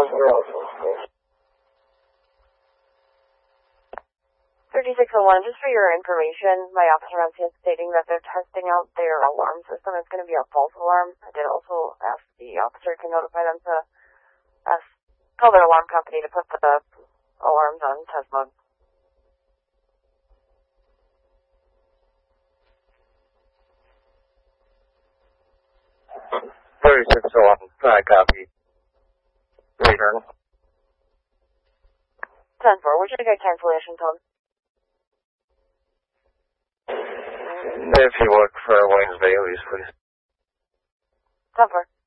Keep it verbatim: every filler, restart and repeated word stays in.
thirty-six oh one, just for your information, my officer around here is stating that they're testing out their alarm system. It's going to be a false alarm. I did also ask the officer to notify them to ask, tell their alarm company to put the alarms on test mode. thirty-six oh one, I copy. Return. ten four, where'd you get cancellation tone? If you look for Wayne's Bailey's, please. ten four.